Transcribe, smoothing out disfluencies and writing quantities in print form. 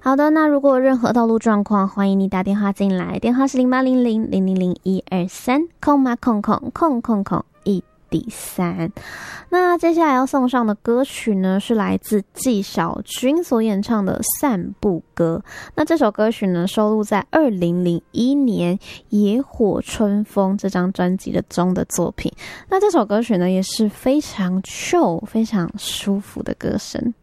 好的，那如果有任何道路状况，欢迎你打电话进来，电话是0800000123，空吗空空空空空1第3。那接下来要送上的歌曲呢，是来自纪晓君所演唱的《散步歌》。那这首歌曲呢，收录在2001年《野火春风》这张专辑的中的作品。那这首歌曲呢，也是非常 chill、非常舒服的歌声。